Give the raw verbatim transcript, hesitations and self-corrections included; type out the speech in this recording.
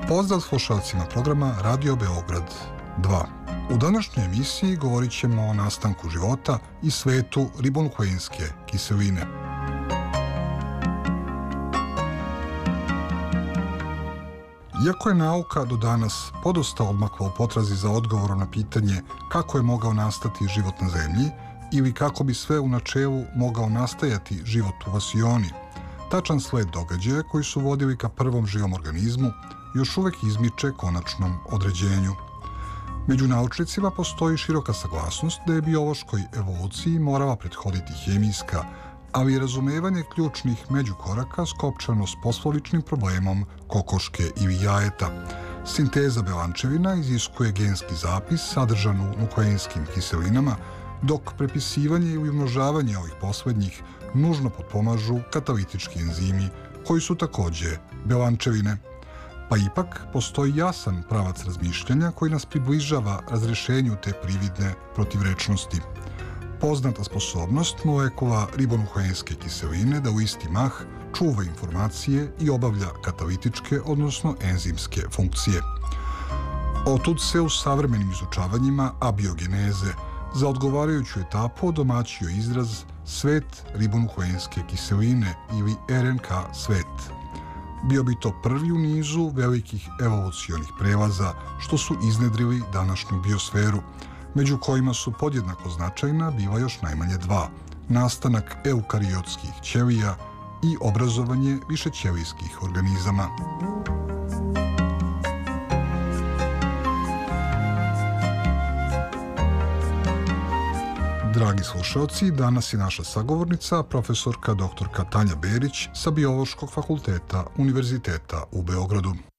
Pozdrav slušalcima programa Radio Beograd dva. U današnjoj emisiji govorit ćemo o nastanku života i svetu ribonukleinske kiseline. Iako je nauka do danas podosta odmakla u potrazi za odgovorom na pitanje kako je mogao nastati život na Zemlji ili kako bi sve u načelu mogao nastajati život u vasioni, tačan sled događaja koji su vodili ka prvom živom organizmu još uvek izmiče konačnom određenju. Među naučnicima postoji široka saglasnost da je biološkoj evoluciji morala prethoditi hemijska, ali i razumevanje ključnih međukoraka skopčano s poslovičnim problemom kokoške ili jajeta. Sinteza belančevina iziskuje genski zapis sadržan u nukleinskim kiselinama, dok prepisivanje ili umnožavanje ovih poslednjih nužno potpomažu katalitički enzimi, koji su takođe belančevine. Pa ipak postoji jasan pravac razmišljanja koji nas približava razrešenju te prividne protivrečnosti. Poznata sposobnost molekula ribonukleinske kiseline da u isti mah čuva informacije i obavlja katalitičke, odnosno enzimske funkcije. Otud se u savremenim izučavanjima abiogeneze za odgovarajuću etapu odomaćio izraz svet ribonukleinske kiseline ili R N K svet. Bio bi to prvi u nizu velikih evolucionih prelaza što su iznedrili današnju biosferu, među kojima su podjednako značajna bila još najmanje dva: nastanak eukariotskih ćelija i obrazovanje višećelijskih organizama. Dragi slušalci, danas je naša sagovornica profesorka doktorka Tanja Berić sa Biološkog fakulteta Univerziteta u Beogradu.